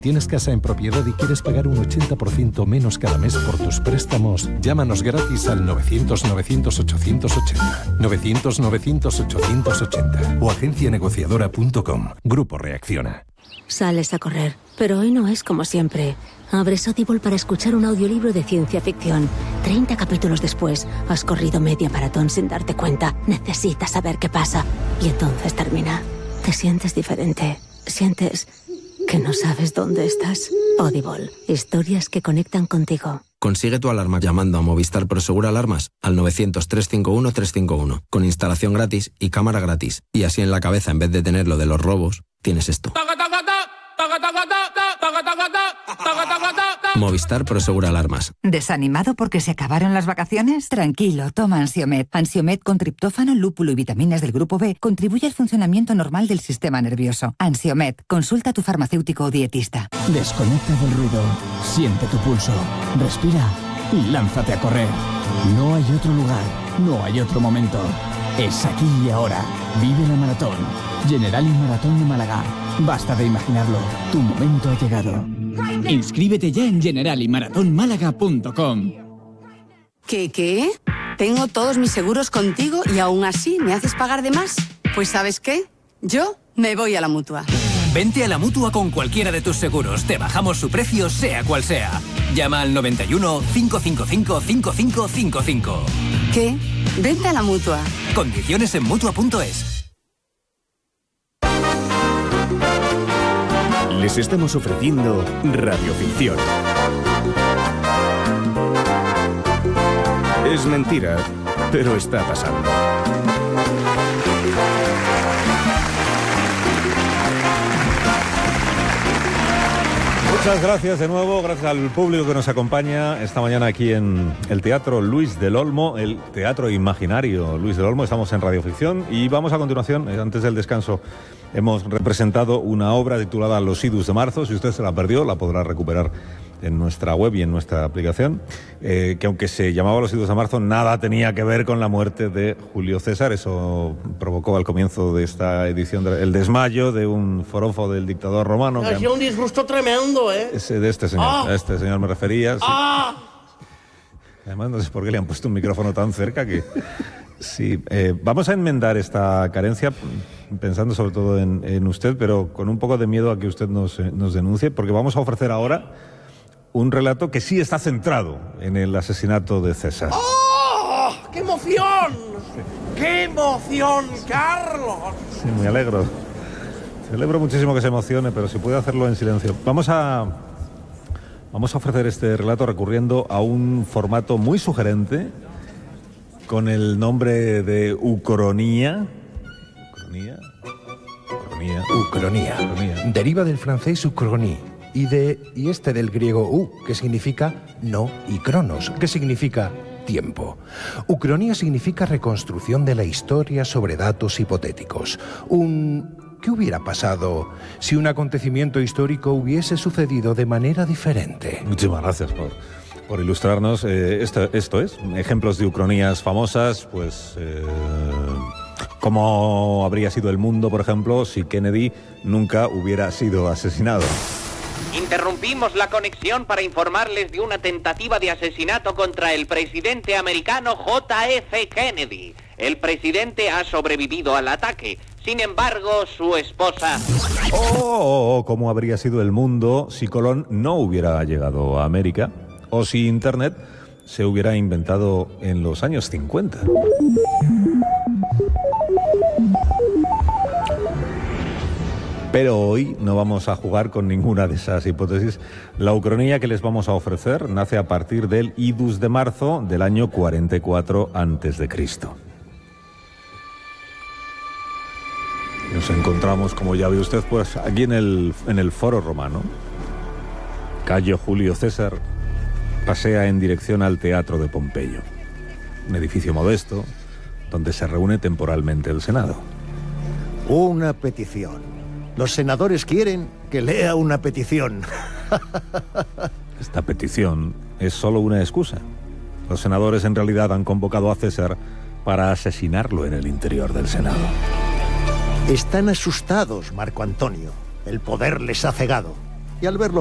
¿Tienes casa en propiedad y quieres pagar un 80% menos cada mes por tus préstamos? Llámanos gratis al 900-900-880. 900-900-880 o agencianegociadora.com. Grupo Reacciona. Sales a correr, pero hoy no es como siempre. Abres Audible para escuchar un audiolibro de ciencia ficción. 30 capítulos después, has corrido media maratón sin darte cuenta. Necesitas saber qué pasa. Y entonces termina. Te sientes diferente. Sientes que no sabes dónde estás. Audible. Historias que conectan contigo. Consigue tu alarma llamando a Movistar Prosegur Alarmas al 900-351-351, con instalación gratis y cámara gratis. Y así en la cabeza, en vez de tener lo de los robos, tienes esto. Movistar Prosegur Alarmas. ¿Desanimado porque se acabaron las vacaciones? Tranquilo, toma Ansiomed. Ansiomed con triptófano, lúpulo y vitaminas del grupo B contribuye al funcionamiento normal del sistema nervioso. Ansiomed, consulta a tu farmacéutico o dietista. Desconecta del ruido, siente tu pulso, respira y lánzate a correr. No hay otro lugar, no hay otro momento. Es aquí y ahora. Vive la maratón. Generali Maratón de Málaga. Basta de imaginarlo. Tu momento ha llegado. Inscríbete ya en generaliMaratónMálaga.com. ¿Qué? Tengo todos mis seguros contigo y aún así me haces pagar de más. Pues ¿sabes qué? Yo me voy a la Mutua. Vente a la Mutua con cualquiera de tus seguros. Te bajamos su precio, sea cual sea. Llama al 91 555 5555. ¿Qué? Vente a la Mutua. Condiciones en Mutua.es. Les estamos ofreciendo radioficción. Es mentira, pero está pasando. Muchas gracias de nuevo, gracias al público que nos acompaña esta mañana aquí en el Teatro Luis del Olmo, el Teatro Imaginario Luis del Olmo. Estamos en Radioficción y vamos a continuación, antes del descanso, hemos representado una obra titulada Los Idus de Marzo. Si usted se la perdió, la podrá recuperar en nuestra web y en nuestra aplicación, que aunque se llamaba Los Idus de Marzo, nada tenía que ver con la muerte de Julio César. Eso provocó al comienzo de esta edición el desmayo de un forofo del dictador romano. Ha sido un disgusto tremendo, ¿eh? De este señor, a este señor me refería. Sí. Además, no sé por qué le han puesto un micrófono tan cerca que... Sí, vamos a enmendar esta carencia pensando sobre todo en usted, pero con un poco de miedo a que usted nos denuncie, porque vamos a ofrecer ahora un relato que sí está centrado en el asesinato de César. ¡Oh! ¡Qué emoción! Sí. ¡Qué emoción, Carlos! Sí, me alegro. Celebro muchísimo que se emocione, pero si puede hacerlo en silencio. Vamos a ofrecer este relato recurriendo a un formato muy sugerente con el nombre de Ucronía. Ucronía. Deriva del francés uchronie y del griego u, que significa no, y cronos, que significa tiempo. Ucronía significa reconstrucción de la historia sobre datos hipotéticos. ¿Qué hubiera pasado si un acontecimiento histórico hubiese sucedido de manera diferente? Muchísimas gracias por ilustrarnos. Esto es, ejemplos de ucronías famosas, pues... ¿Cómo habría sido el mundo, por ejemplo, si Kennedy nunca hubiera sido asesinado? Interrumpimos la conexión para informarles de una tentativa de asesinato contra el presidente americano J.F. Kennedy. El presidente ha sobrevivido al ataque. Sin embargo, su esposa... ¿Cómo habría sido el mundo si Colón no hubiera llegado a América? O si Internet se hubiera inventado en los años 50. Pero hoy no vamos a jugar con ninguna de esas hipótesis. La ucronía que les vamos a ofrecer nace a partir del Idus de Marzo del año 44 a.C. Nos encontramos, como ya ve usted, pues aquí en el Foro Romano. Cayo Julio César pasea en dirección al Teatro de Pompeyo, un edificio modesto donde se reúne temporalmente el Senado. Una petición. Los senadores quieren que lea una petición. Esta petición es solo una excusa. Los senadores en realidad han convocado a César para asesinarlo en el interior del Senado. Están asustados, Marco Antonio. El poder les ha cegado. y al verlo